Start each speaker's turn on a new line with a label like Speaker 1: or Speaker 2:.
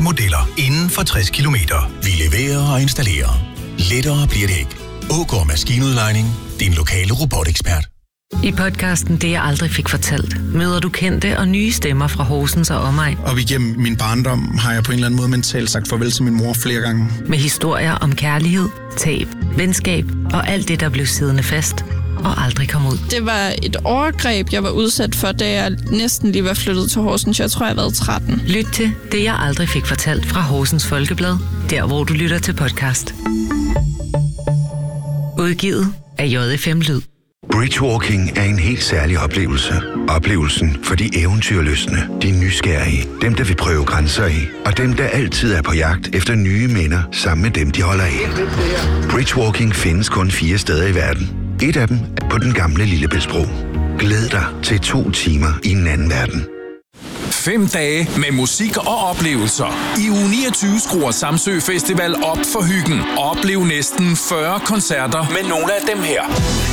Speaker 1: modeller inden for 60 kilometer. Vi leverer og installerer. Lettere bliver det ikke. Ågaard Maskinudlejning. Din lokale robot-ekspert.
Speaker 2: I podcasten Det jeg aldrig fik fortalt, møder du kendte og nye stemmer fra Horsens og omegn.
Speaker 3: Og igennem min barndom har jeg på en eller anden måde mentalt sagt farvel til min mor flere gange.
Speaker 2: Med historier om kærlighed, tab, venskab og alt det, der blev siddende fast og aldrig kom ud.
Speaker 4: Det var et overgreb, jeg var udsat for, da jeg næsten lige var flyttet til Horsens. Jeg tror, jeg har været 13.
Speaker 2: Lyt til Det jeg aldrig fik fortalt fra Horsens Folkeblad, der hvor du lytter til podcast. Udgivet af JFM Lyd.
Speaker 5: Bridgewalking er en helt særlig oplevelse. Oplevelsen for de eventyrlystne, de nysgerrige, dem der vil prøve grænser af, og dem der altid er på jagt efter nye minder sammen med dem, de holder af. Bridgewalking findes kun 4 steder i verden. Et af dem er på den gamle Lillebæltsbro. Glæd dig til 2 timer i en anden verden.
Speaker 6: 5 dage med musik og oplevelser. I uge 29 skruer Samsø Festival op for hyggen. Oplev næsten 40 koncerter med nogle af dem her.